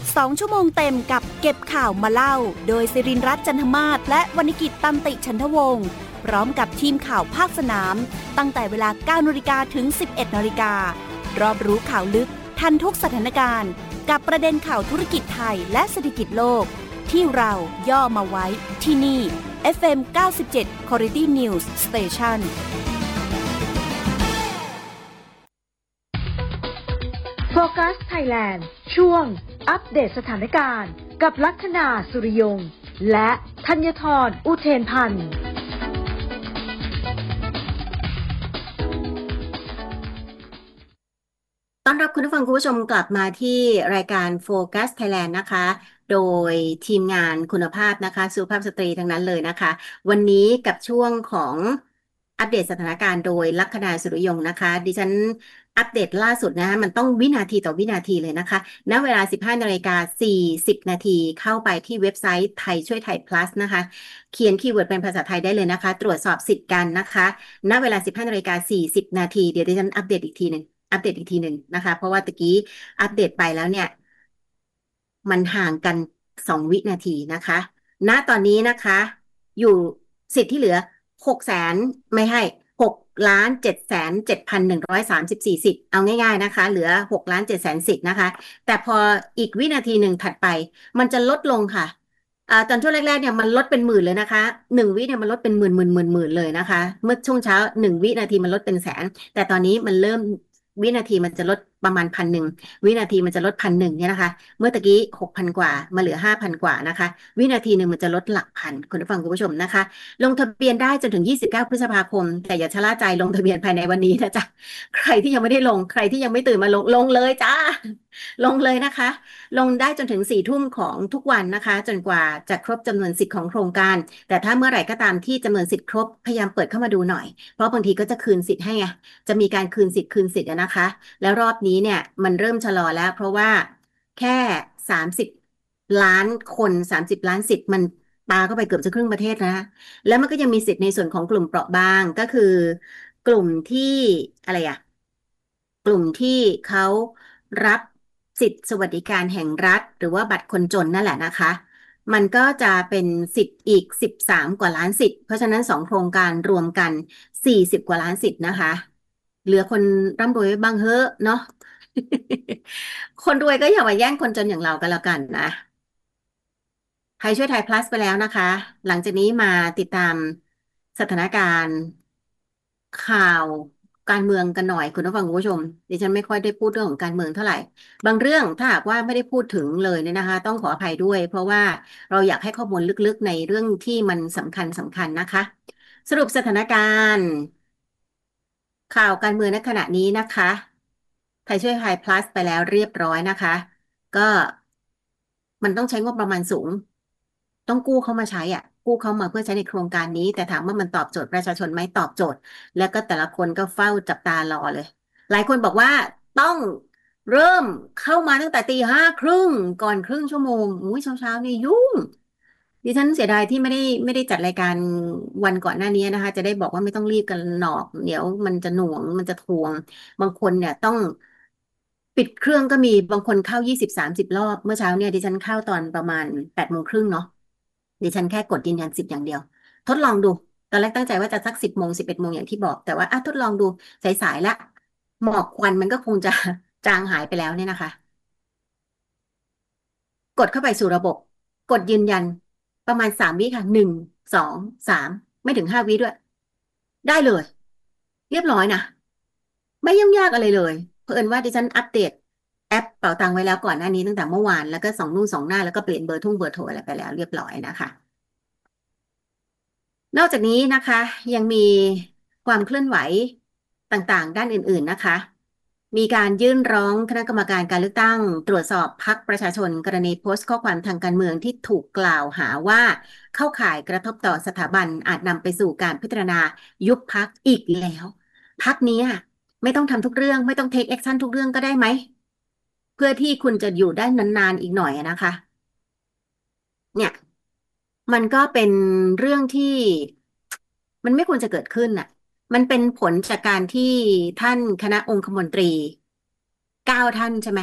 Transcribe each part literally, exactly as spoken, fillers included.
สองชั่วโมงเต็มกับเก็บข่าวมาเล่าโดยสิรินรัตน์จันทมาศและวรรณกิจตันติฉันทวงศ์พร้อมกับทีมข่าวภาคสนามตั้งแต่เวลา เก้านาฬิกา ถึง สิบเอ็ดนาฬิกา รอบรู้ข่าวลึกทันทุกสถานการณ์กับประเด็นข่าวธุรกิจไทยและเศรษฐกิจโลกที่เราย่อมาไว้ที่นี่ เอฟ เอ็ม เก้าสิบเจ็ด Quality News Station โฟกัสไทยแลนด์ช่วงอัปเดตสถานการณ์กับลัคนาสุริยงและธัญธรอุเทนพันธ์ต้อนรับคุณผู้ฟังคุณผู้ชมกลับมาที่รายการโฟกัสไทยแลนด์นะคะโดยทีมงานคุณภาพนะคะสุภาพสตรีทั้งนั้นเลยนะคะวันนี้กับช่วงของอัปเดตสถานการณ์โดยลัคนาสุริยงนะคะดิฉันอัปเดตล่าสุดนะคะมันต้องวินาทีต่อวินาทีเลยนะคะณเวลา สิบห้านาฬิกาสี่สิบนาทีเข้าไปที่เว็บไซต์ไทยช่วยไทย plus นะคะเขียนคีย์เวิร์ดเป็นภาษาไทยได้เลยนะคะตรวจสอบสิทธิ์กันนะคะณเวลา สิบห้านาฬิกาสี่สิบนาทีเดี๋ยวดิฉันอัปเดตอีกทีนึงอัปเดตอีกทีหนึ่งนะคะเพราะว่าตะกี้อัปเดตไปแล้วเนี่ยมันห่างกันสองวินาทีนะคะณตอนนี้นะคะอยู่สิทธิ์ที่เหลือหกแสนไม่ให้หกล้านเจ็ดแสนเจ็ดพันหนึ่งร้อยสามสิบสี่สิทธิ์เอาง่ายๆนะคะเหลือหกล้านเจ็ดแสนสิทธิ์นะคะแต่พออีกวินาทีหนึ่งถัดไปมันจะลดลงค่ะอ่าตอนช่วงแรกๆเนี่ยมันลดเป็นหมื่นเลยนะคะหนึ่งวิเนี่ยมันลดเป็นหมื่นหมื่นหมื่นหมื่นเลยนะคะเมื่อช่วงเช้าหนึ่งวินาทีมันลดเป็นแสนแต่ตอนนี้มันเริ่มวินาทีมันจะลดประมาณพันหนึ่งวินาทีมันจะลดพันหนึ่งเนี่ยนะคะเมื่อตะกี้หกพันกว่ามาเหลือห้าพันกว่านะคะวินาทีหนึ่งมันจะลดหลักพันคุณผู้ฟังคุณผู้ชมนะคะลงทะเบียนได้จนถึงยี่สิบเก้าพฤษภาคมแต่อย่าชะล่าใจลงทะเบียนภายในวันนี้นะจ๊ะใครที่ยังไม่ได้ลงใครที่ยังไม่ตื่นมาลงลงเลยจ้าลงเลยนะคะลงได้จนถึงสี่ทุ่มของทุกวันนะคะจนกว่าจะครบจำนวนสิทธิ์ของโครงการแต่ถ้าเมื่อไหร่ก็ตามที่จำนวนสิทธิ์ครบพยายามเปิดเข้ามาดูหน่อยเพราะบางทีก็จะคืนสิทธิ์ให้ไงจะมีการคืนสิทธิ์คืนสิทธิ์นะคะแล้วรอบนี้เนี่ยมันเริ่มชะลอแล้วเพราะว่าแค่สามสิบล้านคนสามสิบล้านสิทธิ์มันปาเข้าไปเกือบจะครึ่งประเทศนะแล้วมันก็ยังมีสิทธิ์ในส่วนของกลุ่มเปราะบางก็คือกลุ่มที่อะไรอะกลุ่มที่เขารับสิทธิสวัสดิการแห่งรัฐหรือว่าบัตรคนจนนั่นแหละนะคะมันก็จะเป็นสิทธิ์อีกสิบสามกว่าล้านสิทธิ์เพราะฉะนั้นสองโครงการรวมกันสี่สิบกว่าล้านสิทธิ์นะคะเหลือคนร่ำรวยบ้างเฮ้อะเนาะ คนรวยก็อย่ามาแย่งคนจนอย่างเรากันแล้วกันนะไทยช่วยไทย plus ไปแล้วนะคะหลังจากนี้มาติดตามสถานการณ์ข่าวการเมืองกันหน่อยคุณผู้ฟังคุณผู้ชมดิฉันไม่ค่อยได้พูดเรื่องของการเมืองเท่าไหร่บางเรื่องถ้าหากว่าไม่ได้พูดถึงเลยเนี่ยนะคะต้องขออภัยด้วยเพราะว่าเราอยากให้ข้อมูลลึกๆในเรื่องที่มันสำคัญสำคัญนะคะสรุปสถานการณ์ข่าวการเมืองในขณะนี้นะคะไทยช่วยไทย plus ไปแล้วเรียบร้อยนะคะก็มันต้องใช้งบประมาณสูงต้องกู้เข้ามาใช้อ่ะกู้เข้ามาเพื่อใช้ในโครงการนี้แต่ถามว่ามันตอบโจทย์ประชาชนไหมตอบโจทย์แล้วก็แต่ละคนก็เฝ้าจับตารอเลยหลายคนบอกว่าต้องเริ่มเข้ามาตั้งแต่ตีห้าครึ่งก่อนครึ่งชั่วโมงอุ้ยเช้าเช้านี่ยุ่งดิฉันเสียดายที่ไม่ได้ไม่ได้จัดรายการวันก่อนหน้านี้นะคะจะได้บอกว่าไม่ต้องรีบกันหนอกเดี๋ยวมันจะหน่วงมันจะทวงบางคนเนี่ยต้องปิดเครื่องก็มีบางคนเข้ายี่สิบสามสิบรอบเมื่อเช้าเนี่ยดิฉันเข้าตอนประมาณแปดโมงครึ่งเนาะดิฉันแค่กดยืนยันสิทธิ์อย่างเดียวทดลองดูตอนแรกตั้งใจว่าจะสักสิบโมงสิบเอ็ดโมงอย่างที่บอกแต่ว่าอ่ะทดลองดูสายๆละหมอกควันมันก็คงจะจางหายไปแล้วเนี่ยนะคะกดเข้าไปสู่ระบบกดยืนยันประมาณสามวิค่ะหนึ่งสองสามไม่ถึงห้าวิด้วยได้เลยเรียบร้อยนะไม่ยุ่งยากอะไรเลยเผอิญว่าดิฉันอัปเดตแอปเป๋าตังไว้แล้วก่อนหน้านี้ตั้งแต่เมื่อวานแล้วก็สองนู่นสองหน้าแล้วก็เปลี่ยนเบอร์ทุ่งเบอร์โทรอะไรไปแล้วเรียบร้อยนะคะ นอกจากนี้นะคะยังมีความเคลื่อนไหวต่างๆด้านอื่นๆนะคะมีการยื่นร้องคณะกรรมการการเลือกตั้งตรวจสอบพรรคประชาชนกรณีโพสต์ข้อความทางการเมืองที่ถูกกล่าวหาว่าเข้าข่ายกระทบต่อสถาบันอาจนำไปสู่การพิจารณายุบพรรคอีกแล้วพรรคนี้ไม่ต้องทำทุกเรื่องไม่ต้องเทคแอคชั่นทุกเรื่องก็ได้ไหมเพื่อที่คุณจะอยู่ได้นานๆอีกหน่อยนะคะเนี่ยมันก็เป็นเรื่องที่มันไม่ควรจะเกิดขึ้นน่ะมันเป็นผลจากการที่ท่านคณะองคมนตรีเก้าท่านใช่ไหมไป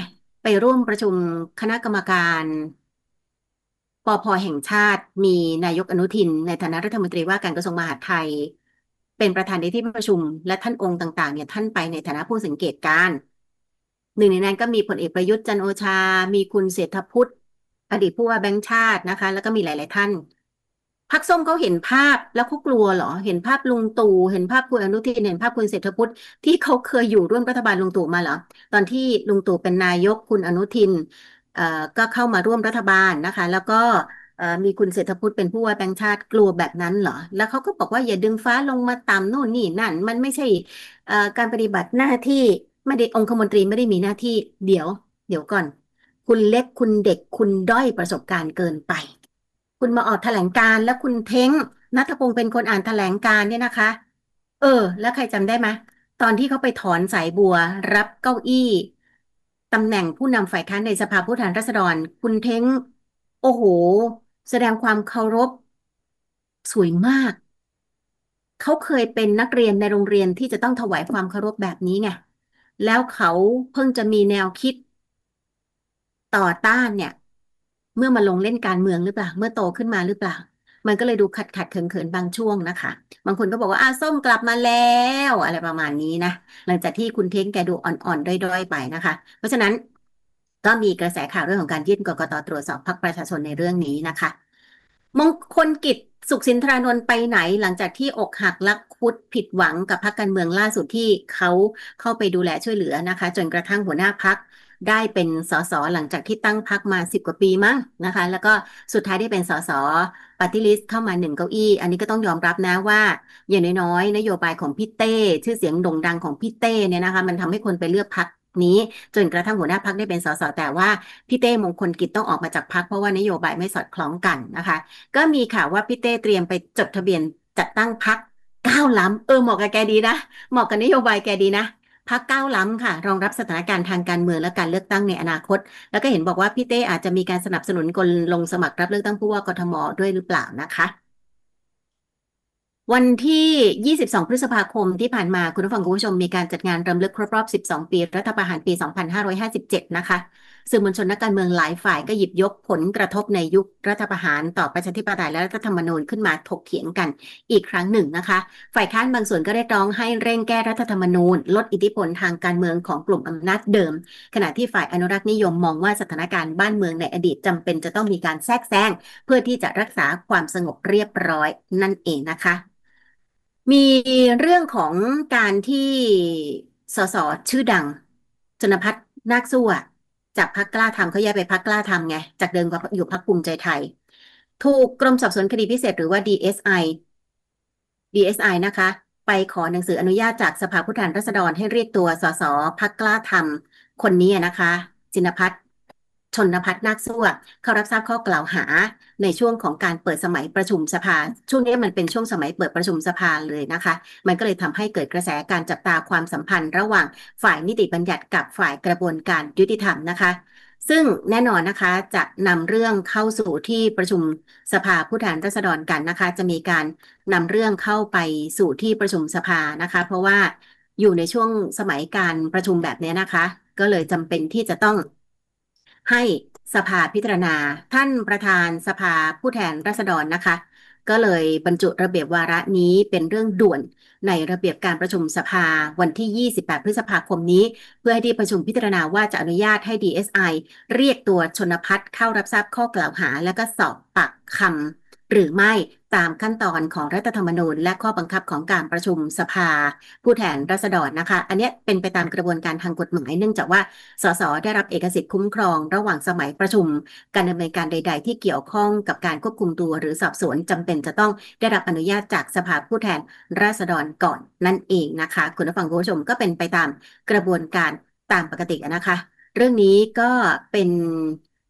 ไปร่วมประชุมคณะกรรมการปภแห่งชาติมีนายกอนุทินในฐานะรัฐมนตรีว่าการกระทรวงมหาดไทยเป็นประธานในที่ประชุมและท่านองค์ต่างๆเนี่ยท่านไปในฐานะผู้สังเกตการณ์หนึ่งในนั้นก็มีพลเอกประยุทธ์จันทร์โอชามีคุณเศรษฐพุทธอดีตผู้ว่าแบงก์ชาตินะคะแล้วก็มีหลายๆท่านพรรคส้มเขาเห็นภาพแล้วเขากลัวเหรอเห็นภาพลุงตู่เห็นภาพคุณอนุทินเห็นภาพคุณเศรษฐพุทธที่เขาเคยอยู่ร่วมรัฐบาลลุงตู่มาเหรอตอนที่ลุงตู่เป็นนายกคุณอนุทินเอ่อก็เข้ามาร่วมรัฐบาลนะคะแล้วก็เอ่อมีคุณเศรษฐพุทธเป็นผู้ว่าแบงก์ชาติกลัวแบบนั้นเหรอแล้วเขาก็บอกว่าอย่าดึงฟ้าลงมาต่ำโน่นนี่นั่นมันไม่ใช่เอ่อการปฏิบัติหน้าที่ไม่ได้องคมนตรีไม่ได้มีหน้าที่เดี๋ยวเดี๋ยวก่อนคุณเล็กคุณเด็กคุณด้อยประสบการณ์เกินไป คุณมาออกแถลงการณ์แล้วคุณเท้งณัฐพงศ์เป็นคนอ่านแถลงการณ์เนี่ยนะคะเออแล้วใครจำได้ไหมตอนที่เขาไปถอนสายบัวรับเก้าอี้ตำแหน่งผู้นำฝ่ายค้านในสภาผู้แทนราษฎรคุณเท้งโอ้โหแสดงความเคารพสวยมากเขาเคยเป็นนักเรียนในโรงเรียนที่จะต้องถวายความเคารพแบบนี้ไงแล้วเขาเพิ่งจะมีแนวคิด ต่อต้านเนี่ยเมื่อมาลงเล่นการเมืองหรือเปล่าเมื่อโตขึ้นมาหรือเปล่ามันก็เลยดูขัดขัดเขินเขินบางช่วงนะคะบางคนก็บอกว่าอาส้มกลับมาแล้วอะไรประมาณนี้นะหลังจากที่คุณเท้งแกดูอ่อนๆด้อยๆไปนะคะเพราะฉะนั้นก็มีกระแสข่าวเรื่องของการยื่นกกตตรวจสอบพรรคประชาชนในเรื่องนี้นะคะมงคลกิจสุขสินธารานนท์ไปไหนหลังจากที่อกหักรักคุดผิดหวังกับพรรคการเมืองล่าสุดที่เขาเข้าไปดูแลช่วยเหลือนะคะจนกระทั่งหัวหน้าพรรค ได้เป็นสสหลังจากที่ตั้งพรรคมาสิบกว่าปีมั้งนะคะแล้วก็สุดท้ายได้เป็นสสปาร์ตี้ลิสต์เข้ามาหนึ่งเก้าอี้อันนี้ก็ต้องยอมรับนะว่าอย่างน้อยๆนโยบายของพี่เต้ชื่อเสียงโด่งดังของพี่เต้เนี่ยนะคะมันทำให้คนไปเลือกพรรคนี้จนกระทั่งหัวหน้าพรรคได้เป็นสสแต่ว่าพี่เต้มงคลกิจต้องออกมาจากพรรคเพราะว่านโยบายไม่สอดคล้องกันนะคะก็มีข่าวว่าพี่เต้เตรียมไปจดทะเบียนจัดตั้งพรรคก้าวล้ำเออเหมาะกับแกดีนะเหมาะกับนโยบายแกดีนะ พรรคก้าวล้ำค่ะรองรับสถานการณ์ทางการเมืองและการเลือกตั้งในอนาคตแล้วก็เห็นบอกว่าพี่เต้อาจจะมีการสนับสนุนคนลงสมัครรับเลือกตั้งผู้ว่ากทมด้วยหรือเปล่านะคะ วันที่ ยี่สิบสอง พฤษภาคมที่ผ่านมาคุณผู้ฟังคุณผู้ชมมีการจัดงานรำลึกครบรอบ สิบสอง ปีรัฐประหารปี สองพันห้าร้อยห้าสิบเจ็ด นะคะสื่อมวลชนนักการเมืองหลายฝ่ายก็หยิบยกผลกระทบในยุครัฐประหารต่อประชาธิปไตยและรัฐธรรมนูญขึ้นมาถกเถียงกันอีกครั้งหนึ่งนะคะฝ่ายค้านบางส่วนก็เรียกร้องให้เร่งแก้รัฐธรรมนูญลดอิทธิพลทางการเมืองของกลุ่มอำนาจเดิมขณะที่ฝ่ายอนุรักษ์นิยมมองว่าสถานการณ์บ้านเมืองในอดีตจำเป็นจะต้องมีการแทรกแซงเพื่อที่จะรักษาความสงบเรียบร้อยนั่นเองนะคะ มีเรื่องของการที่สสชื่อดังชนภัทรนาคสู้อะจากพรรคกล้าทำเขาแยกไปพรรคกล้าทำไงจากเดิมก็อยู่พรรคภูมิใจไทยถูกกรมสอบสวนคดีพิเศษหรือว่า ดี เอส ไอ ดี เอส ไอ นะคะไปขอหนังสืออนุญาตจากสภาผู้แทนราษฎรให้เรียกตัวสสพรรคกล้าทำคนนี้นะคะจินภัทรชนภัทรนาคสู้เข้ารับทราบข้อกล่าวหาในช่วงของการเปิดสมัยประชุมสภาช่วงนี้มันเป็นช่วงสมัยเปิดประชุมสภาเลยนะคะมันก็เลยทำให้เกิดกระแสการจับตาความสัมพันธ์ระหว่างฝ่ายนิติบัญญัติกับฝ่ายกระบวนการยุติธรรมนะคะซึ่งแน่นอนนะคะจะนำเรื่องเข้าสู่ที่ประชุมสภาผู้แทนราษฎรกันนะคะจะมีการนำเรื่องเข้าไปสู่ที่ประชุมสภานะคะเพราะว่าอยู่ในช่วงสมัยการประชุมแบบนี้นะคะก็เลยจำเป็นที่จะต้อง ให้สภาพิจารณาท่านประธานสภาผู้แทนราษฎรนะคะก็เลยบรรจุระเบียบวาระนี้เป็นเรื่องด่วนในระเบียบการประชุมสภาวันที่ ยี่สิบแปด พฤษภาคมนี้เพื่อให้ที่ประชุมพิจารณาว่าจะอนุญาตให้ ดี เอส ไอ เรียกตัวชนภัทรเข้ารับทราบข้อกล่าวหาและก็สอบปากคำหรือไม่ตามขั้นตอนของรัฐธรรมนูญและข้อบังคับของการประชุมสภาผู้แทนราษฎรนะคะอันนี้เป็นไปตามกระบวนการทางกฎหมายเนื่องจากว่าสสได้รับเอกสิทธิ์คุ้มครองระหว่างสมัยประชุมการดำเนินการใดๆที่เกี่ยวข้องกับการควบคุมตัวหรือสอบสวนจำเป็นจะต้องได้รับอนุญาตจากสภาผู้แทนราษฎรก่อนนั่นเองนะคะคุณผู้ฟังคุณผู้ชมก็เป็นไปตามกระบวนการตามปกตินะคะเรื่องนี้ก็เป็น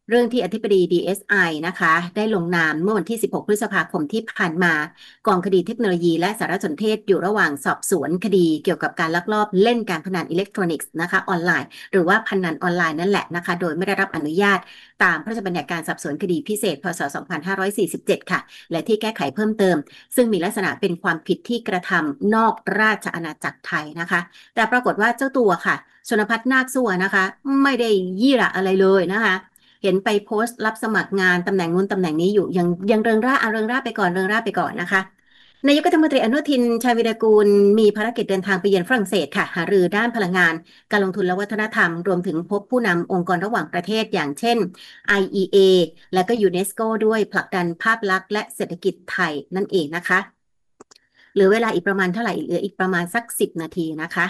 เรื่องที่อธิบดี ดี เอส ไอ นะคะได้ลงนามเมื่อวันที่สิบหกพฤษภาคมที่ผ่านมากองคดีเทคโนโลยีและสารสนเทศอยู่ระหว่างสอบสวนคดีเกี่ยวกับการลักลอบเล่นการพนันอิเล็กทรอนิกส์นะคะออนไลน์หรือว่าพนันออนไลน์นั่นแหละนะคะโดยไม่ได้รับอนุญาตตามพระราชบัญญัติการสอบสวนคดีพิเศษพ.ศ. สองพันห้าร้อยสี่สิบเจ็ดค่ะและที่แก้ไขเพิ่มเติมซึ่งมีลักษณะเป็นความผิดที่กระทำนอกราชอาณาจักรไทยนะคะแต่ปรากฏว่าเจ้าตัวค่ะชนภัทรนาคสั่วนะคะไม่ได้ยี่หระอะไรเลยนะคะเห็นไปโพสต์รับสมัครงานตำแหน่งนู้นตำแหน่งนี้อยู่ยังยังเริงร่าเอาเริงร่าไปก่อนเริงร่าไปก่อนนะคะนายกรัฐมนตรีอนุทินชาญวิรากูลมีภารกิจเดินทางไปเยือนฝรั่งเศสค่ะหารือด้านพลังงานการลงทุนและวัฒนธรรมรวมถึงพบผู้นำองค์กรระหว่างประเทศอย่างเช่น ไอ อี เอ และก็ยูเนสโกด้วยผลักดันภาพลักษณ์และเศรษฐกิจไทยนั่นเองนะคะเหลือเวลาอีกประมาณเท่าไหร่เหลืออีกประมาณสักสิบนาทีนะคะ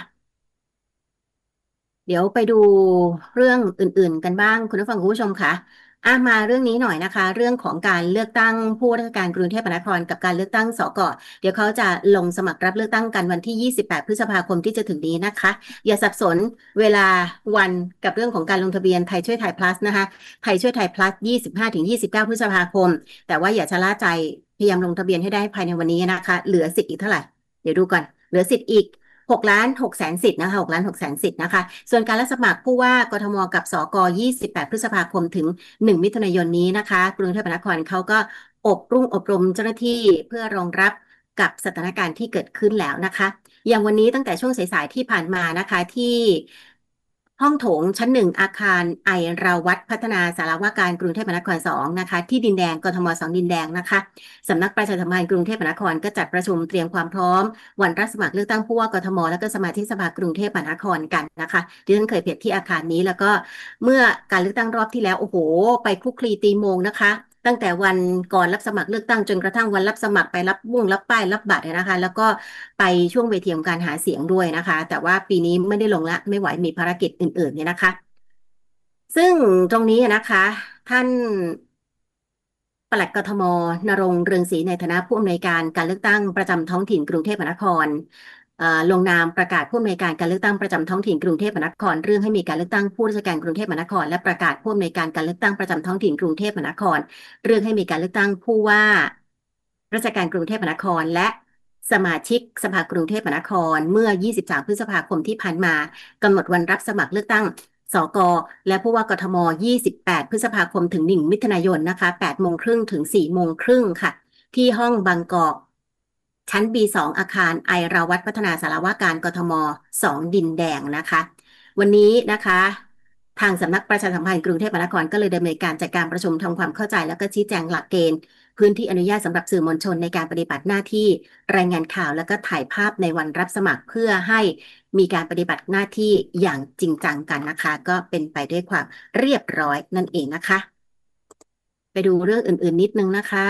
เดี๋ยวไปดูเรื่องอื่นๆกันบ้างคุณผู้ฟังคุณผู้ชมค่ะอ่ะมาเรื่องนี้หน่อยนะคะเรื่องของการเลือกตั้งผู้ว่าราชการกรุงเทพมหานครกับการเลือกตั้งสกเดี๋ยวเขาจะลงสมัครรับเลือกตั้งกันวันที่ยี่สิบแปดพฤษภาคมที่จะถึงนี้นะคะอย่าสับสนเวลาวันกับเรื่องของการลงทะเบียนไทยช่วยไทย plus นะคะไทยช่วยไทย plus ยี่สิบห้าถึงยี่สิบเก้าพฤษภาคมแต่ว่าอย่าชะล่าใจพยายามลงทะเบียนให้ได้ภายในวันนี้นะคะเหลือสิทธิ์อีกเท่าไหร่เดี๋ยวดูก่อนเหลือสิทธิ์อีกหกล้านหกแสนสิทธิ์นะคะหกล้านหกแสนสิทธิ์นะคะส่วนการรับสมัครผู้ว่ากทมกับสกยี่สิบแปดพฤษภาคมถึงหนึ่งมิถุนายนนี้นะคะกรุงเทพมหานครเขาก็อบรุ่งอบรมเจ้าหน้าที่เพื่อรองรับกับสถานการณ์ที่เกิดขึ้นแล้วนะคะอย่างวันนี้ตั้งแต่ช่วงสายๆที่ผ่านมานะคะที่ห้องโถงชั้นหนึ่งอาคารไอราวัฒน์พัฒนาสารวาการกรุงเทพมหานครสองนะคะที่ดินแดงกทมสองดินแดงนะคะสำนักประชาสัมพันธ์กรุงเทพมหานครก็จัดประชุมเตรียมความพร้อมวันรับสมัครเลือกตั้งผู้ว่ากทมและก็สมาชิกสภากรุงเทพมหานครกันนะคะดิฉันเคยเปรียบที่อาคารนี้แล้วก็เมื่อการเลือกตั้งรอบที่แล้วโอ้โหไปคลุกคลีตีโมงนะคะตั้งแต่วันก่อนรับสมัครเลือกตั้งจนกระทั่งวันรับสมัครไปรับบุ้งรับป้ายรับบัตรนะคะแล้วก็ไปช่วงเวทีของการหาเสียงด้วยนะคะแต่ว่าปีนี้ไม่ได้ลงละไม่ไหวมีภารกิจอื่นๆเนี่ยนะคะซึ่งตรงนี้นะคะท่านปลัดกทมณรงค์เรืองศรีในฐานะผู้อำนวยการการเลือกตั้งประจำท้องถิ่นกรุงเทพมหานครลงนามประกาศผู้อำนวยการการเลือกตั้งประจำท้องถิ่นกรุงเทพมหานครเรื่องให้มีการเลือกตั้งผู้ราชการกรุงเทพมหานครและประกาศผู้อำนวยการการเลือกตั้งประจำท้องถิ่นกรุงเทพมหานครเรื่องให้มีการเลือกตั้งผู้ว่าราชการกรุงเทพมหานครและสมาชิกสภากรุงเทพมหานครเมื่อยี่สิบสามพฤษภาคมที่ผ่านมากำหนดวันรับสมัครเลือกตั้งสกและผู้ว่ากทมยี่สิบแปดพฤษภาคมถึงหนึ่งมิถุนายนนะคะแปดโมงครึ่งถึงสี่โมงครึ่งค่ะที่ห้องบางกอกชั้น บี สอง อาคารไอราวัฒน์พัฒนาสารวาการกทมสองดินแดงนะคะวันนี้นะคะทางสำนักประชาสัมพันธ์กรุงเทพมหานครก็เลยดำเนินการจัดการประชุมทำความเข้าใจแล้วก็ชี้แจงหลักเกณฑ์พื้นที่อนุญาตสำหรับสื่อมวลชนในการปฏิบัติหน้าที่รายงานข่าวแล้วก็ถ่ายภาพในวันรับสมัครเพื่อให้มีการปฏิบัติหน้าที่อย่างจริงจังกันนะคะก็เป็นไปด้วยความเรียบร้อยนั่นเองนะคะไปดูเรื่องอื่นๆนิดนึงนะคะ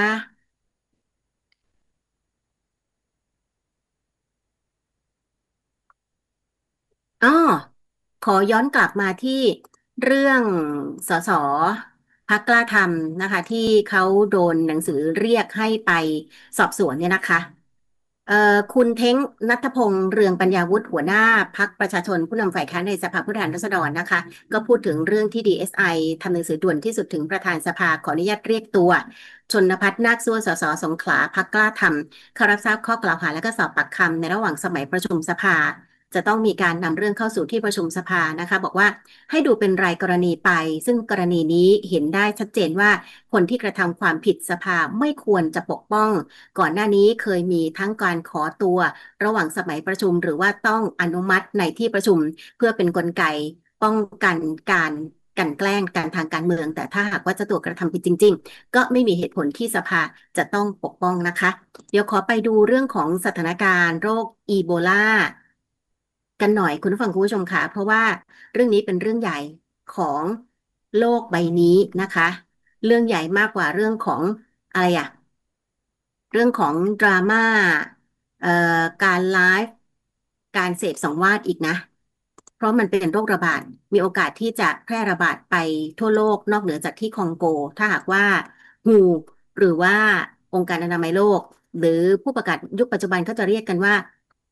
อ๋อขอย้อนกลับมาที่เรื่องสสพรรคกล้าทำนะคะที่เขาโดนหนังสือเรียกให้ไปสอบสวนเนี่ยนะคะเอ่อคุณเท้งณัฐพงษ์เรืองปัญญาวุฒิหัวหน้าพรรคประชาชนผู้นำฝ่ายค้านในสภาผู้แทนราษฎรนะคะก็พูดถึงเรื่องที่ ดี เอส ไอ ทำหนังสือด่วนที่สุดถึงประธานสภาขออนุญาตเรียกตัวชนภัทรนาคสั่วสสสงขลาพรรคกล้าทำเข้ารับทราบข้อกล่าวหาและก็สอบปากคำในระหว่างสมัยประชุมสภาจะต้องมีการนำเรื่องเข้าสู่ที่ประชุมสภานะคะบอกว่าให้ดูเป็นรายกรณีไปซึ่งกรณีนี้เห็นได้ชัดเจนว่าคนที่กระทำความผิดสภาไม่ควรจะปกป้องก่อนหน้านี้เคยมีทั้งการขอตัวระหว่างสมัยประชุมหรือว่าต้องอนุมัติในที่ประชุมเพื่อเป็นกลไกป้องกันการกลั่นแกล้งการทางการเมืองแต่ถ้าหากว่าเจ้าตัวกระทำผิดจริงๆก็ไม่มีเหตุผลที่สภาจะต้องปกป้องนะคะเดี๋ยวขอไปดูเรื่องของสถานการณ์โรคอีโบลากันหน่อยคุณผู้ฟังคุณผู้ชมค่ะเพราะว่าเรื่องนี้เป็นเรื่องใหญ่ของโลกใบนี้นะคะเรื่องใหญ่มากกว่าเรื่องของอะไรอะเรื่องของดราม่าเอ่อการไลฟ์การเสพสังวาสอีกนะเพราะมันเป็นโรคระบาดมีโอกาสที่จะแพร่ระบาดไปทั่วโลกนอกเหนือจากที่คองโกถ้าหากว่า ฮู หรือว่าองค์การอนามัยโลกหรือผู้ประกาศยุคปัจจุบันเขาจะเรียกกันว่า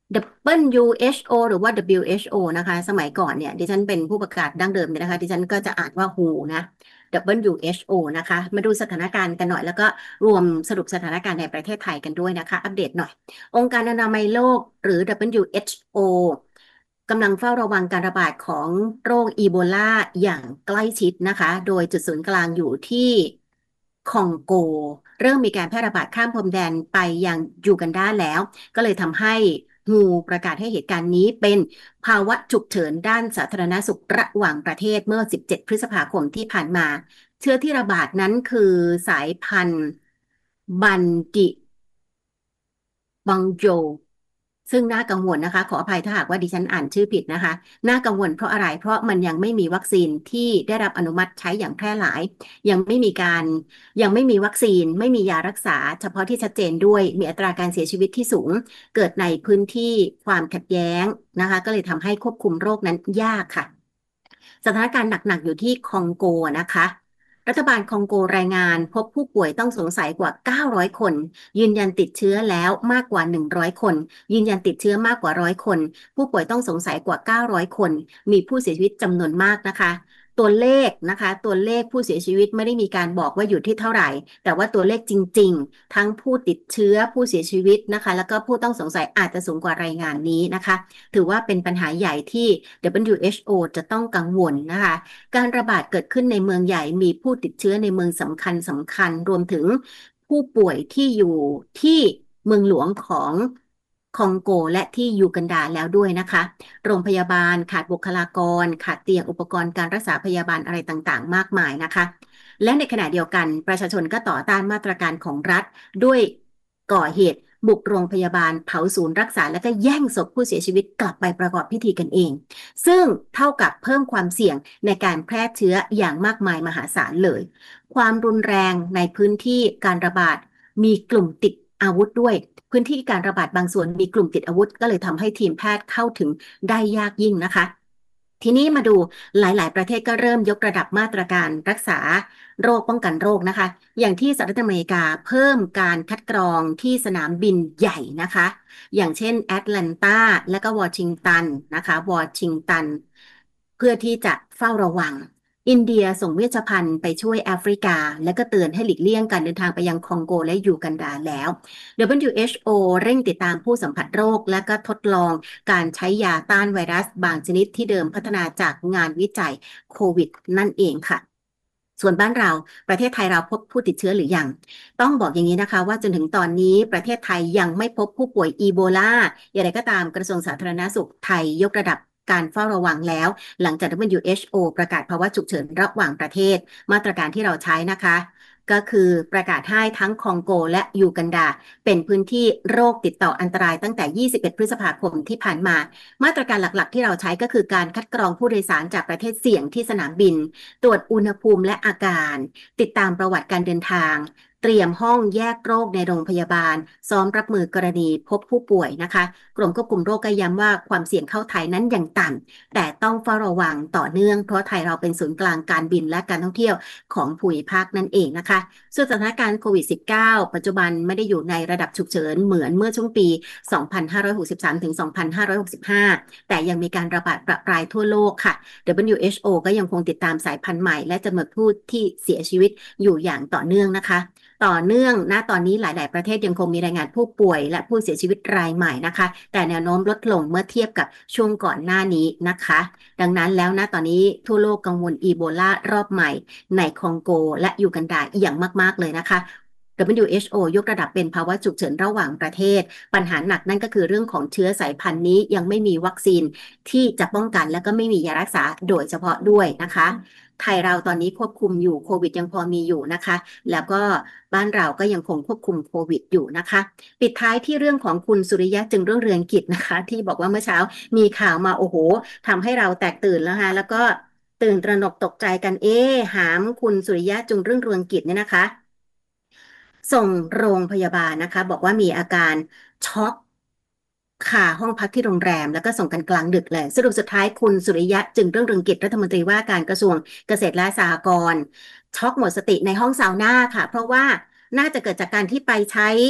ดับเบิลยู เอช โอ หรือว่า ดับเบิลยู เอช โอ นะคะสมัยก่อนเนี่ยดิฉันเป็นผู้ประกาศดั้งเดิมเนี่ยนะคะดิฉันก็จะอ่านว่า ดับเบิลยู นะ ดับเบิลยู เอช โอ นะคะมาดูสถานการณ์กันหน่อยแล้วก็รวมสรุปสถานการณ์ในประเทศไทยกันด้วยนะคะอัปเดตหน่อยองค์การอนามัยโลกหรือ ดับเบิลยู เอช โอ กำลังเฝ้าระวังการระบาดของโรคอีโบลาอย่างใกล้ชิดนะคะโดยจุดศูนย์กลางอยู่ที่คองโกเริ่มมีการแพร่ระบาดข้ามพรมแดนไปยังยูกันดาแล้วก็เลยทำให้ฮูประกาศให้เหตุการณ์นี้เป็นภาวะฉุกเฉินด้านสาธารณสุขระหว่างประเทศเมื่อ สิบเจ็ด พฤษภาคมที่ผ่านมา เชื้อที่ระบาดนั้นคือสายพันธุ์บันดิบังโจซึ่งน่ากังวลนะคะขออภัยถ้าหากว่าดิฉันอ่านชื่อผิดนะคะน่ากังวลเพราะอะไรเพราะมันยังไม่มีวัคซีนที่ได้รับอนุมัติใช้อย่างแพร่หลายยังไม่มีการยังไม่มีวัคซีนไม่มียารักษาเฉพาะที่ชัดเจนด้วยมีอัตราการเสียชีวิตที่สูงเกิดในพื้นที่ความขัดแย้งนะคะก็เลยทำให้ควบคุมโรคนั้นยากค่ะสถานการณ์หนักๆอยู่ที่คองโกนะคะรัฐบาลคองโกรายงานพบผู้ป่วยต้องสงสัยกว่าเก้าร้อยคนยืนยันติดเชื้อแล้วมากกว่าหนึ่งร้อยคนยืนยันติดเชื้อมากกว่าร้อยคนผู้ป่วยต้องสงสัยกว่าเก้าร้อยคนมีผู้เสียชีวิตจำนวนมากนะคะตัวเลขนะคะตัวเลขผู้เสียชีวิตไม่ได้มีการบอกว่าอยู่ที่เท่าไหร่แต่ว่าตัวเลขจริงๆทั้งผู้ติดเชื้อผู้เสียชีวิตนะคะแล้วก็ผู้ต้องสงสัยอาจจะสูงกว่ารายงานนี้นะคะถือว่าเป็นปัญหาใหญ่ที่ ดับเบิลยู เอช โอ จะต้องกังวลนะคะการระบาดเกิดขึ้นในเมืองใหญ่มีผู้ติดเชื้อในเมืองสำคัญสำคัญรวมถึงผู้ป่วยที่อยู่ที่เมืองหลวงของคองโกและที่ยูกันดาแล้วด้วยนะคะโรงพยาบาลขาดบุคลากรขาดเตียงอุปกรณ์การรักษาพยาบาลอะไรต่างๆมากมายนะคะและในขณะเดียวกันประชาชนก็ต่อต้านมาตรการของรัฐด้วยก่อเหตุบุกโรงพยาบาลเผาศูนย์รักษาและก็แย่งศพผู้เสียชีวิตกลับไปประกอบพิธีกันเองซึ่งเท่ากับเพิ่มความเสี่ยงในการแพร่เชื้ออย่างมากมายมหาศาลเลยความรุนแรงในพื้นที่การระบาดมีกลุ่มติดอาวุธด้วยพื้นที่การระบาดบางส่วนมีกลุ่มติดอาวุธก็เลยทำให้ทีมแพทย์เข้าถึงได้ยากยิ่งนะคะทีนี้มาดูหลายๆประเทศก็เริ่มยกระดับมาตรการรักษาโรคป้องกันโรคนะคะอย่างที่สหรัฐอเมริกาเพิ่มการคัดกรองที่สนามบินใหญ่นะคะอย่างเช่นแอตแลนตาและก็วอชิงตันนะคะวอชิงตันเพื่อที่จะเฝ้าระวังอินเดียส่งเวชภัณฑ์ไปช่วยแอฟริกาและก็เตือนให้หลีกเลี่ยงการเดินทางไปยังคองโกและยูกันดาแล้ว ดับเบิลยู เอช โอ เร่งติดตามผู้สัมผัสโรคและก็ทดลองการใช้ยาต้านไวรัสบางชนิดที่เดิมพัฒนาจากงานวิจัยโควิดนั่นเองค่ะส่วนบ้านเราประเทศไทยเราพบผู้ติดเชื้อหรือยังต้องบอกอย่างนี้นะคะว่าจนถึงตอนนี้ประเทศไทยยังไม่พบผู้ป่วยอีโบลาอย่างไรก็ตามกระทรวงสาธารณสุขไทยยกระดับการเฝ้าระวังแล้วหลังจาก ดับเบิลยู เอช โอ ประกาศภาวะฉุกเฉินระหว่างประเทศมาตรการที่เราใช้นะคะก็คือประกาศให้ทั้งคองโกและยูกันดาเป็นพื้นที่โรคติดต่ออันตรายตั้งแต่ยี่สิบเอ็ดพฤษภาคมที่ผ่านมามาตรการหลักๆที่เราใช้ก็คือการคัดกรองผู้โดยสารจากประเทศเสี่ยงที่สนามบินตรวจอุณหภูมิและอาการติดตามประวัติการเดินทางเตรียมห้องแยกโรคในโรงพยาบาลซ้อมรับมือกรณีพบผู้ป่วยนะคะกรมควบคุมโรคก็ย้ำว่าความเสี่ยงเข้าไทยนั้นยังต่ำแต่ต้องเฝ้าระวังต่อเนื่องเพราะไทยเราเป็นศูนย์กลางการบินและการท่องเที่ยวของภูมิภาคนั่นเองนะคะส่วนสถานการณ์โควิด สิบเก้า ปัจจุบันไม่ได้อยู่ในระดับฉุกเฉินเหมือนเมื่อช่วงปี สองพันห้าร้อยหกสิบสาม ถึง สองพันห้าร้อยหกสิบห้า แต่ยังมีการระบาดประปรายทั่วโลกค่ะ ดับเบิลยู เอช โอ ก็ยังคงติดตามสายพันธุ์ใหม่และจำนวนผู้ที่เสียชีวิตอยู่อย่างต่อเนื่องนะคะต่อเนื่องณตอนนี้หลายๆประเทศยังคงมีรายงานผู้ป่วยและผู้เสียชีวิตรายใหม่นะคะแต่แนวโน้มลดลงเมื่อเทียบกับช่วงก่อนหน้านี้นะคะดังนั้นแล้วณตอนนี้ทั่วโลกกังวลอีโบลารอบใหม่ในคองโกและยูกันดาอย่างมากๆเลยนะคะ ดับเบิลยู เอช โอ ยกระดับเป็นภาวะฉุกเฉินระหว่างประเทศปัญหาหนักนั่นก็คือเรื่องของเชื้อสายพันธุ์นี้ยังไม่มีวัคซีนที่จะป้องกันและก็ไม่มียารักษาโดยเฉพาะด้วยนะคะไทยเราตอนนี้ควบคุมอยู่โควิดยังพอมีอยู่นะคะแล้วก็บ้านเราก็ยังคงควบคุมโควิดอยู่นะคะปิดท้ายที่เรื่องของคุณสุริยะจึงรุ่งเรืองกิจนะคะที่บอกว่าเมื่อเช้ามีข่าวมาโอ้โหทำให้เราแตกตื่นแล้วค่ะแล้วก็ตื่นตระหนกตกใจกันเอ๊หามคุณสุริยะจึงรุ่งเรืองกิจเนี่ยนะคะส่งโรงพยาบาลนะคะบอกว่ามีอาการช็อกคาห้องพักที่โรงแรมแล้วก็ส่งกันกลางดึกเลยสรุปสุดท้ายคุณสุริยะจึงรุ่งเรืองกิจรัฐมนตรีว่าการกระทรวงเกษตรและสหกรณ์ช็อกหมดสติในห้องซาวน่าค่ะเพราะว่าน่าจะเกิดจากการที่ไปใช้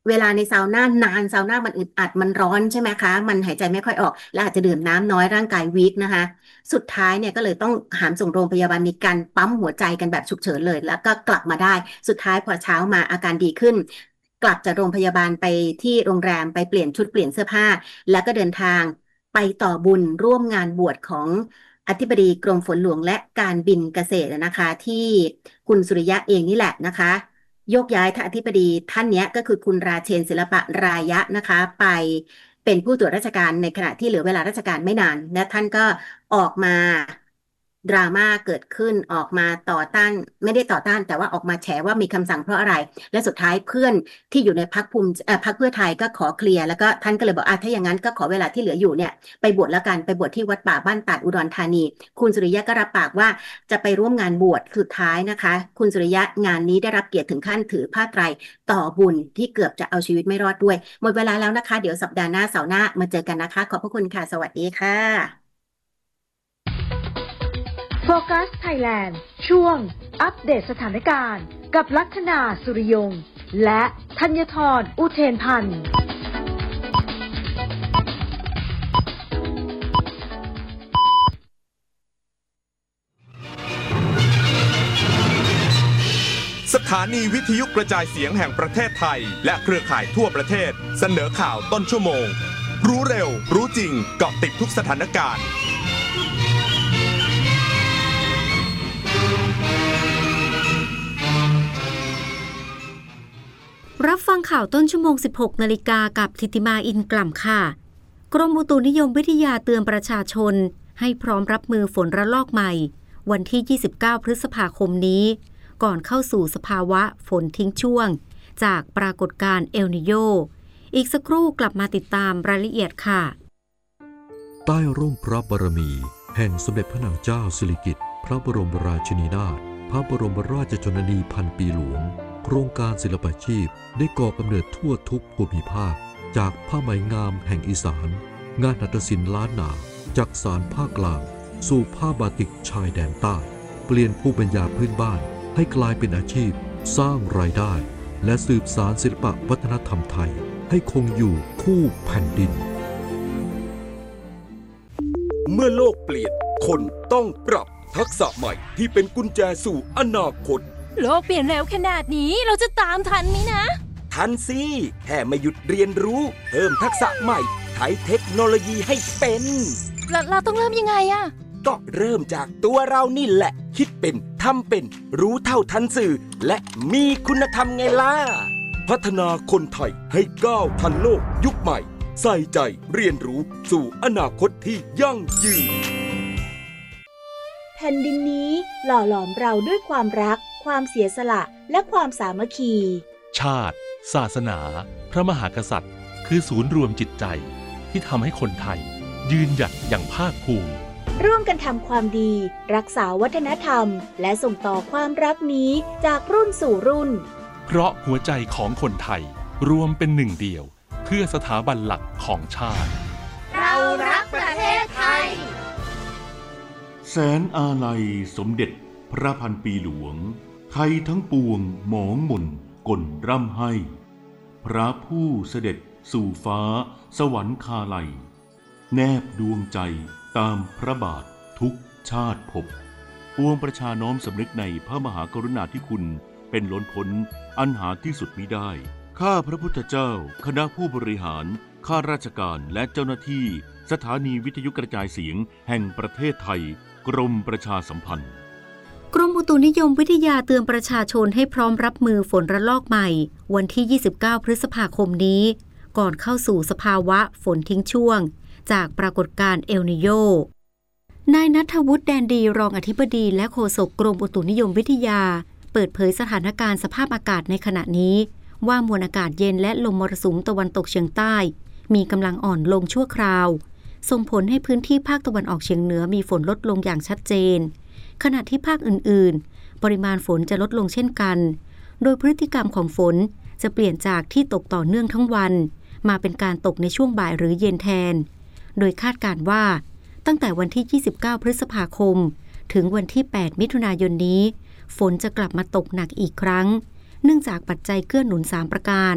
เวลาในซาวน่านานซาวน่ามันอึดอัดมันร้อนใช่ไหมคะมันหายใจไม่ค่อยออกและอาจจะดื่มน้ำน้อยร่างกายวีคนะคะสุดท้ายเนี่ยก็เลยต้องหามส่งโรงพยาบาลมีการปั๊มหัวใจกันแบบฉุกเฉินเลยแล้วก็กลับมาได้สุดท้ายพอเช้ามาอาการดีขึ้นกลับจากโรงพยาบาลไปที่โรงแรมไปเปลี่ยนชุดเปลี่ยนเสื้อผ้าแล้วก็เดินทางไปต่อบุญร่วมงานบวชของอธิบดีกรมฝนหลวงและการบินเกษตรนะคะที่คุณสุริยะเองนี่แหละนะคะโยกย้ายท่านอธิบดีท่านนี้ก็คือคุณราเชนศิลปะรายะนะคะไปเป็นผู้ตรวจราชการในขณะที่เหลือเวลาราชการไม่นานและท่านก็ออกมาดราม่าเกิดขึ้นออกมาต่อต้านไม่ได้ต่อต้านแต่ว่าออกมาแฉว่ามีคำสั่งเพราะอะไรและสุดท้ายเพื่อนที่อยู่ในพรรคภูมิเอ่อพรรคเพื่อไทยก็ขอเคลียร์แล้วก็ท่านก็เลยบอกอ่ะถ้าอย่างนั้นก็ขอเวลาที่เหลืออยู่เนี่ยไปบวชแล้วกันไปบวชที่วัดป่าบ้านตาดอุดรธานีคุณสุริยะก็รับปากว่าจะไปร่วมงานบวชสุดท้ายนะคะคุณสุริยะงานนี้ได้รับเกียรติถึงขั้นถือผ้าไตรต่อบุญที่เกือบจะเอาชีวิตไม่รอดด้วยหมดเวลาแล้วนะคะเดี๋ยวสัปดาห์หน้าเสาร์หน้ามาเจอกันนะคะขอบพระคุณค่ะสวัสดีค่ะโฟกัสไทยแลนด์ช่วงอัปเดตสถานการณ์กับลัคนาสุริยงและธัญธรอุเทนพันธ์สถานีวิทยุกระจายเสียงแห่งประเทศไทยและเครือข่ายทั่วประเทศเสนอข่าวต้นชั่วโมงรู้เร็วรู้จริงเกาะติดทุกสถานการณ์รับฟังข่าวต้นชั่วโมง สิบหกนาฬิกากับธิติมาอินกล่ำค่ะกรมอุตุนิยมวิทยาเตือนประชาชนให้พร้อมรับมือฝนระลอกใหม่วันที่ยี่สิบเก้าพฤษภาคมนี้ก่อนเข้าสู่สภาวะฝนทิ้งช่วงจากปรากฏการณ์เอลนิโญอีกสักครู่กลับมาติดตามรายละเอียดค่ะใต้ร่มพระบารมีแห่งสมเด็จพระนางเจ้าสิริกิติ์พระบรมราชินีนาถพระบรมราชชนนีพันปีหลวงโครงการศิลปาชีพได้ก่อกำเนิดทั่วทุกภูมิภาคจากผ้าไหมงามแห่งอีสานงานหัตถศิลป์ล้านนาจากสารภาคกลางสู่ผ้าบาติกชายแดนใต้เปลี่ยนภูมิปัญญาพื้นบ้านให้กลายเป็นอาชีพสร้างรายได้และสืบสานศิลปวัฒนธรรมไทยให้คงอยู่คู่แผ่นดินเมื่อโลกเปลี่ยนคนต้องปรับทักษะใหม่ที่เป็นกุญแจสู่อนาคตโลกเปลี่ยนเร็วขนาดนี้เราจะตามทันไหมนะทันสิแค่ไม่หยุดเรียนรู้เพิ่มทักษะใหม่ใช้เทคโนโลยีให้เป็นเราเราต้องเริ่มยังไงอะก็เริ่มจากตัวเรานี่แหละคิดเป็นทำเป็นรู้เท่าทันสื่อและมีคุณธรรมไงล่ะพัฒนาคนไทยให้ก้าวทันโลกยุคใหม่ใส่ใจเรียนรู้สู่อนาคตที่ยั่งยืนแผ่นดินนี้หล่อหลอมเราด้วยความรักความเสียสละและความสามัคคีชาติศาสนาพระมหากษัตริย์คือศูนย์รวมจิตใจที่ทำให้คนไทยยืนหยัดอย่างภาคภูมิร่วมกันทำความดีรักษาวัฒนธรรมและส่งต่อความรักนี้จากรุ่นสู่รุ่นเพราะหัวใจของคนไทยรวมเป็นหนึ่งเดียวเพื่อสถาบันหลักของชาติเรารักประเทศไทยแสนอาลัยสมเด็จพระพันปีหลวงไทยทั้งปวงหมองหม่นก่นร่ำให้พระผู้เสด็จสู่ฟ้าสวรรคาลัยแนบดวงใจตามพระบาททุกชาติภพปวงประชาน้อมสำนึกในพระมหากรุณาธิคุณเป็นล้นพ้นอันหาที่สุดมิได้ข้าพระพุทธเจ้าคณะผู้บริหารข้าราชการและเจ้าหน้าที่สถานีวิทยุกระจายเสียงแห่งประเทศไทยกรมประชาสัมพันธ์กรมอุตุนิยมวิทยาเตือนประชาชนให้พร้อมรับมือฝนระลอกใหม่วันที่ยี่สิบเก้าพฤษภาคมนี้ก่อนเข้าสู่สภาวะฝนทิ้งช่วงจากปรากฏการณ์เอลนิโญนายณัฐวุฒิแดนดีรองอธิบดีและโฆษกกรมอุตุนิยมวิทยาเปิดเผยสถานการณ์สภาพอากาศในขณะนี้ว่ามวลอากาศเย็นและลมมรสุมตะวันตกเฉียงใต้มีกำลังอ่อนลงชั่วคราวส่งผลให้พื้นที่ภาคตะวันออกเฉียงเหนือมีฝนลดลงอย่างชัดเจนขณะที่ภาคอื่นๆปริมาณฝนจะลดลงเช่นกันโดยพฤติกรรมของฝนจะเปลี่ยนจากที่ตกต่อเนื่องทั้งวันมาเป็นการตกในช่วงบ่ายหรือเย็นแทนโดยคาดการณ์ว่าตั้งแต่วันที่ยี่สิบเก้าพฤษภาคมถึงวันที่แปดมิถุนายนนี้ฝนจะกลับมาตกหนักอีกครั้งเนื่องจากปัจจัยเกื้อหนุนสามประการ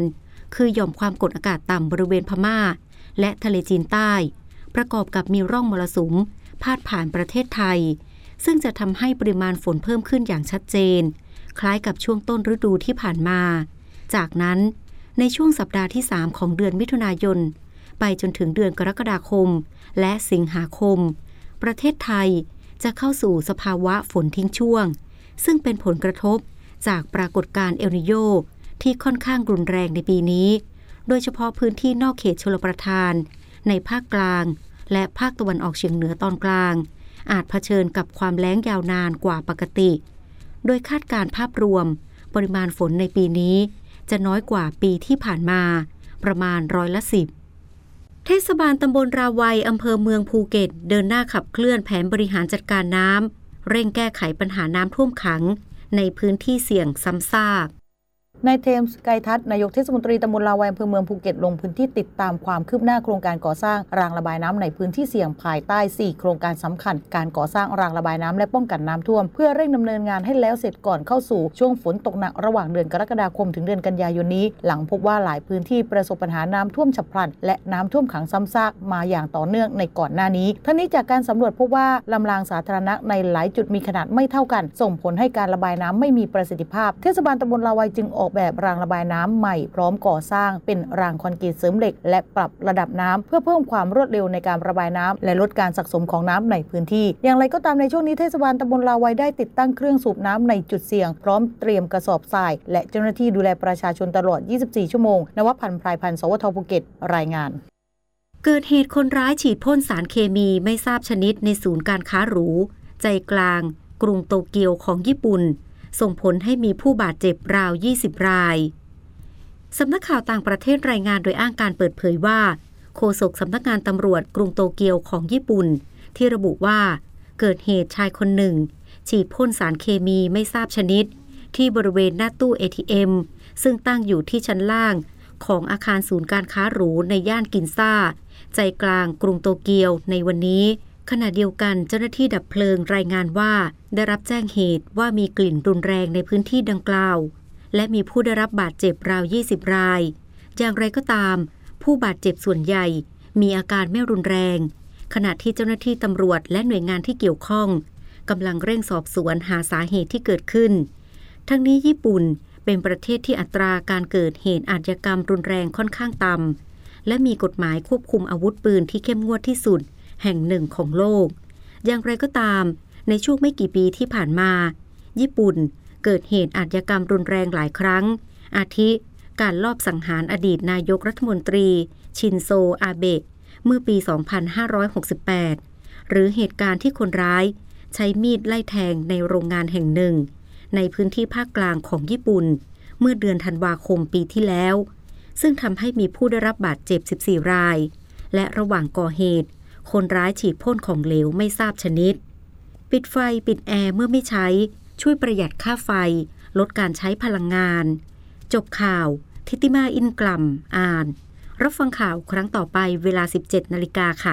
คือหย่อมความกดอากาศต่ำบริเวณพม่าและทะเลจีนใต้ประกอบกับมีร่องมรสุมพาดผ่านประเทศไทยซึ่งจะทำให้ปริมาณฝนเพิ่มขึ้นอย่างชัดเจนคล้ายกับช่วงต้นฤดูที่ผ่านมาจากนั้นในช่วงสัปดาห์ที่สามของเดือนมิถุนายนไปจนถึงเดือนกรกฎาคมและสิงหาคมประเทศไทยจะเข้าสู่สภาวะฝนทิ้งช่วงซึ่งเป็นผลกระทบจากปรากฏการณ์เอลนิโญที่ค่อนข้างรุนแรงในปีนี้โดยเฉพาะพื้นที่นอกเขตชลประทานในภาคกลางและภาคตะวันออกเฉียงเหนือตอนกลางอาจเผชิญกับความแล้งยาวนานกว่าปกติโดยคาดการณ์ภาพรวมปริมาณฝนในปีนี้จะน้อยกว่าปีที่ผ่านมาประมาณร้อยละสิบเทศบาลตำบลราวัยอำเภอเมืองภูเก็ตเดินหน้าขับเคลื่อนแผนบริหารจัดการน้ำเร่งแก้ไขปัญหาน้ำท่วมขังในพื้นที่เสี่ยงซ้ำซากนายเทมส์ไกทัศน์นายกเทศมนตรีตำบลราวัยอำเภอเมืองภูเก็ตลงพื้นที่ติดตามความคืบหน้าโครงการก่อสร้างรางระบายน้ำในพื้นที่เสี่ยงภายใต้สี่โครงการสำคัญการก่อสร้างรางระบายน้ำและป้องกันน้ำท่วมเพื่อเร่งดำเนินงานให้แล้วเสร็จก่อนเข้าสู่ช่วงฝนตกหนักระหว่างเดือนกรกฎาคมถึงเดือนกันยายนนี้หลังพบว่าหลายพื้นที่ประสบปัญหาน้ำท่วมฉับพลันและน้ำท่วมขังซ้ำซากมาอย่างต่อเนื่องในก่อนหน้านี้ทั้งนี้จากการสำรวจพบว่าลำรางสาธารณะในหลายจุดมีขนาดไม่เท่ากันส่งผลให้การระบายน้ำไม่มีประสิทธิภาพเทศบาลตำบลราวัยจึงออกแบบรางระบายน้ำใหม่พร้อมก่อสร้างเป็นรางคอนกรีตเสริมเหล็กและปรับระดับน้ำเพื่อเพิ่มความรวดเร็วในการระบายน้ำและลดการสะสมของน้ำในพื้นที่อย่างไรก็ตามในช่วงนี้เทศบาลตำบลราวัยได้ติดตั้งเครื่องสูบน้ำในจุดเสี่ยงพร้อมเตรียมกระสอบทรายและเจ้าหน้าที่ดูแลประชาชนตลอดยี่สิบสี่ชั่วโมงนวพันธ์ พลายพันธ์ สวทภูเก็ตรายงานเกิดเหตุคนร้ายฉีดพ่นสารเคมีไม่ทราบชนิดในศูนย์การค้าหรูใจกลางกรุงโตเกียวของญี่ปุ่นส่งผลให้มีผู้บาดเจ็บราวยี่สิบรายสำนักข่าวต่างประเทศรายงานโดยอ้างการเปิดเผยว่าโฆษกสำนักงานตำรวจกรุงโตเกียวของญี่ปุ่นที่ระบุว่าเกิดเหตุชายคนหนึ่งฉีดพ่นสารเคมีไม่ทราบชนิดที่บริเวณหน้าตู้ เอ ที เอ็ม ซึ่งตั้งอยู่ที่ชั้นล่างของอาคารศูนย์การค้าหรูในย่านกินซ่าใจกลางกรุงโตเกียวในวันนี้ขณะเดียวกันเจ้าหน้าที่ดับเพลิงรายงานว่าได้รับแจ้งเหตุว่ามีกลิ่นรุนแรงในพื้นที่ดังกล่าวและมีผู้ได้รับบาดเจ็บราวยี่สิบรายอย่างไรก็ตามผู้บาดเจ็บส่วนใหญ่มีอาการไม่รุนแรงขณะที่เจ้าหน้าที่ตำรวจและหน่วยงานที่เกี่ยวข้องกำลังเร่งสอบสวนหาสาเหตุที่เกิดขึ้นทั้งนี้ญี่ปุ่นเป็นประเทศที่อัตราการเกิดเหตุอาชญากรรมรุนแรงค่อนข้างต่ำและมีกฎหมายควบคุมอาวุธปืนที่เข้มงวดที่สุดแห่งหนึ่งของโลกอย่างไรก็ตามในช่วงไม่กี่ปีที่ผ่านมาญี่ปุ่นเกิดเหตุอาชญากรรมรุนแรงหลายครั้งอาทิการลอบสังหารอดีตนายกรัฐมนตรีชินโซอาเบะเมื่อปี สองพันห้าร้อยหกสิบแปด หรือเหตุการณ์ที่คนร้ายใช้มีดไล่แทงในโรงงานแห่งหนึ่งในพื้นที่ภาคกลางของญี่ปุ่นเมื่อเดือนธันวาคมปีที่แล้วซึ่งทำให้มีผู้ได้รับบาดเจ็บสิบสี่รายและระหว่างก่อเหตุคนร้ายฉีดพ่นของเหลวไม่ทราบชนิดปิดไฟปิดแอร์เมื่อไม่ใช้ช่วยประหยัดค่าไฟลดการใช้พลังงานจบข่าวทิติมาอินกลัมอ่านรับฟังข่าวครั้งต่อไปเวลา สิบเจ็ดนาฬิกา ค่ะ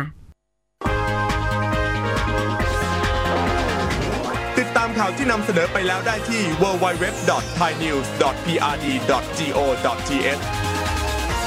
ติดตามข่าวที่นำเสนอไปแล้วได้ที่ ดับเบิลยู ดับเบิลยู ดับเบิลยู ดอท ไทยนิวส์ ดอท พี อาร์ ดี ดอท จี โอ ดอท ที เอช